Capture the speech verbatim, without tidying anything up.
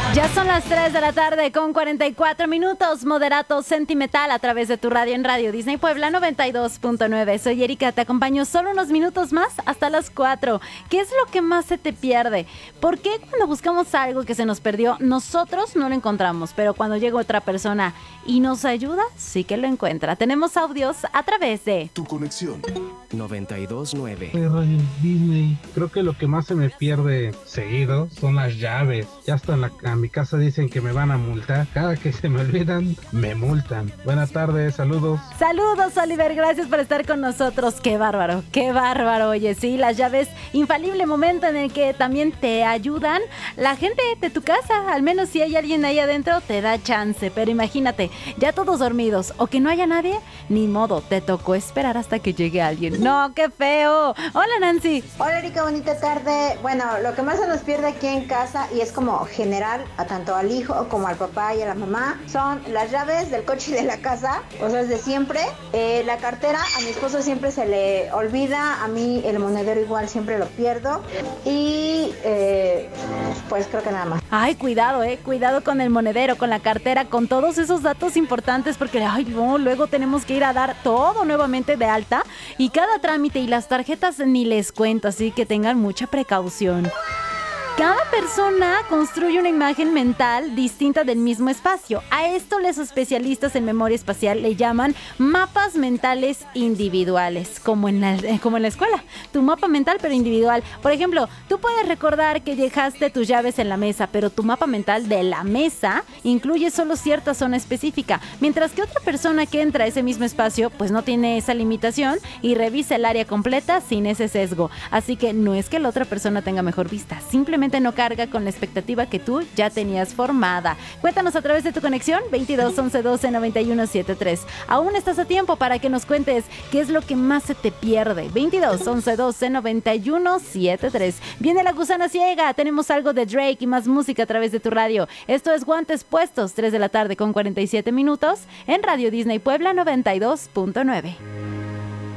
Ya son las tres de la tarde con cuarenta y cuatro minutos. Moderato Sentimental a través de tu radio en Radio Disney Puebla noventa y dos punto nueve. Soy Erika, te acompaño solo unos minutos más hasta las cuatro. ¿Qué es lo que más se te pierde? ¿Por qué cuando buscamos algo que se nos perdió, nosotros no lo encontramos, pero cuando llega otra persona y nos ayuda, sí que lo encuentra? Tenemos audios a través de Tu conexión noventa y dos punto nueve. De Radio Disney. Creo que lo que más se me pierde seguido son las llaves. Ya hasta en, la, en mi casa dicen que me van a multar. Cada que se me olvidan, me multan. Buenas tardes, saludos. Saludos, Oliver, gracias por estar con nosotros. Qué bárbaro, qué bárbaro. Oye, sí, las llaves, infalible momento en el que también te ayudan la gente de tu casa. Al menos si hay alguien ahí adentro, te da chance. Pero imagínate, ya todos dormidos o que no haya nadie, ni modo, te tocó esperar hasta que llegue alguien. No, qué feo. Hola, Nancy. Hola, Erika, bonita tarde. Bueno, lo que más se nos pierde aquí en casa, y es como general a tanto al hijo como al papá y a la mamá, son las llaves del coche y de la casa, o sea, es de siempre. Eh, la cartera, a mi esposo siempre se le olvida, a mí el monedero igual siempre lo pierdo. Y eh, pues creo que nada más. Ay, cuidado, eh, cuidado con el monedero, con la cartera, con todos esos datos importantes, porque ay, no, luego tenemos que ir a dar todo nuevamente de alta y cada trámite y las tarjetas ni les cuento, así que tengan mucha precaución. Cada persona construye una imagen mental distinta del mismo espacio. A esto los especialistas en memoria espacial le llaman mapas mentales individuales, como en la, como en la escuela. Tu mapa mental, pero individual. Por ejemplo, tú puedes recordar que dejaste tus llaves en la mesa, pero tu mapa mental de la mesa incluye solo cierta zona específica, mientras que otra persona que entra a ese mismo espacio, pues no tiene esa limitación y revisa el área completa sin ese sesgo. Así que no es que la otra persona tenga mejor vista, simplemente no carga con la expectativa que tú ya tenías formada. Cuéntanos a través de tu conexión veintidós once doce noventa y uno setenta y tres. Aún estás a tiempo para que nos cuentes qué es lo que más se te pierde. veintidós once doce noventa y uno setenta y tres. Viene la gusana ciega, tenemos algo de Drake y más música a través de tu radio. Esto es Guantes Puestos, tres de la tarde con cuarenta y siete minutos en Radio Disney Puebla noventa y dos punto nueve.